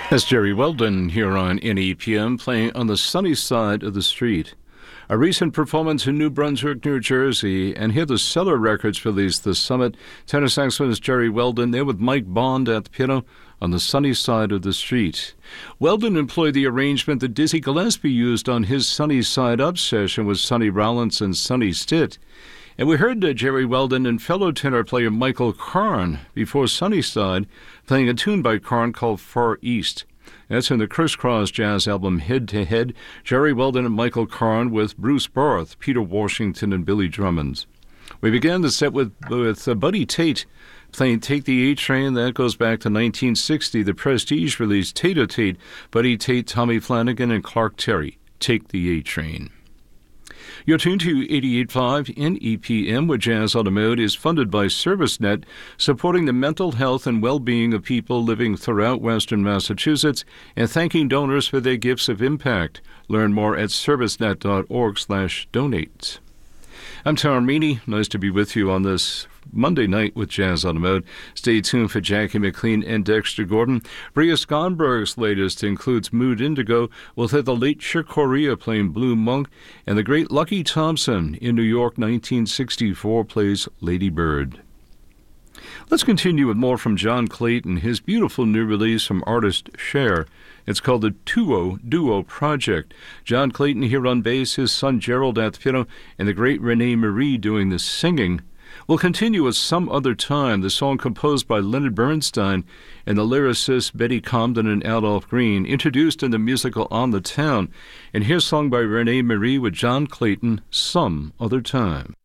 That's Jerry Weldon here on NEPM playing On the Sunny Side of the Street. A recent performance in New Brunswick, New Jersey, and here the Cellar Records released The Summit. Tenor saxophonist Jerry Weldon there with Mike Bond at the piano on the sunny side of the street. Weldon employed the arrangement that Dizzy Gillespie used on his Sunny Side Up session with Sonny Rollins and Sonny Stitt. And we heard Jerry Weldon and fellow tenor player Michael Karn before Sunnyside playing a tune by Karn called Far East. That's in the Crisscross Jazz album Head to Head, Jerry Weldon and Michael Karn with Bruce Barth, Peter Washington, and Billy Drummond. We began the set with Buddy Tate playing Take the A-Train. That goes back to 1960. The Prestige released Tate, Buddy Tate, Tommy Flanagan, and Clark Terry. Take the A-Train. You're tuned to 88.5 NEPM, where Jazz on the Mode is funded by ServiceNet, supporting the mental health and well-being of people living throughout Western Massachusetts, and thanking donors for their gifts of impact. Learn more at servicenet.org/donate. I'm Tom Meany. Nice to be with you on this Monday night with Jazz on the Mode. Stay tuned for Jackie McLean and Dexter Gordon. Bria Skonberg's latest includes Mood Indigo. We'll hear the late Chick Corea playing Blue Monk, and the great Lucky Thompson in New York 1964 plays Lady Bird. Let's continue with more from John Clayton, his beautiful new release from artist Cher. It's called the Tuo Duo Project. John Clayton here on bass, his son Gerald at the piano, and the great Renee Marie doing the singing. We'll continue with Some Other Time, the song composed by Leonard Bernstein and the lyricists Betty Comden and Adolph Green, introduced in the musical On the Town. And here's sung by Renee Marie with John Clayton, Some Other Time.